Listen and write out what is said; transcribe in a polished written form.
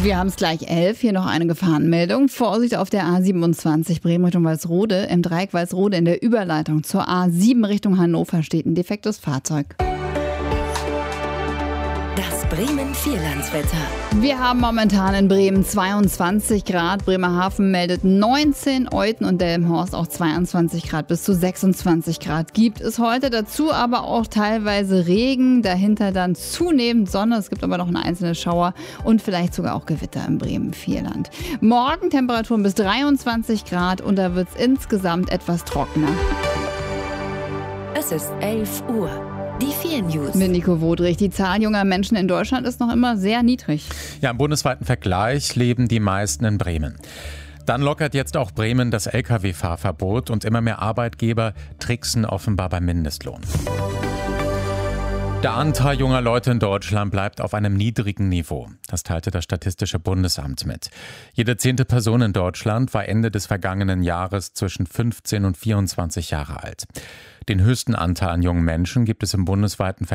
Wir haben es gleich 11. Hier noch eine Gefahrenmeldung. Vorsicht auf der A27 Bremen Richtung Walsrode. Im Dreieck Walsrode in der Überleitung zur A7 Richtung Hannover steht ein defektes Fahrzeug. Das Bremen-Vierlandswetter. Wir haben momentan in Bremen 22 Grad. Bremerhaven meldet 19, Euten und Delmenhorst auch 22 Grad. Bis zu 26 Grad gibt es heute. Dazu aber auch teilweise Regen. Dahinter dann zunehmend Sonne. Es gibt aber noch eine einzelne Schauer und vielleicht sogar auch Gewitter im Bremen-Vierland. Morgen Temperaturen bis 23 Grad und da wird es insgesamt etwas trockener. Es ist 11 Uhr. Die 4 News. Mit Nico Wodrich. Die Zahl junger Menschen in Deutschland ist noch immer sehr niedrig. Ja, im bundesweiten Vergleich leben die meisten in Bremen. Dann lockert jetzt auch Bremen das Lkw-Fahrverbot und immer mehr Arbeitgeber tricksen offenbar beim Mindestlohn. Der Anteil junger Leute in Deutschland bleibt auf einem niedrigen Niveau. Das teilte das Statistische Bundesamt mit. Jede 10. Person in Deutschland war Ende des vergangenen Jahres zwischen 15 und 24 Jahre alt. Den höchsten Anteil an jungen Menschen gibt es im bundesweiten Vergleich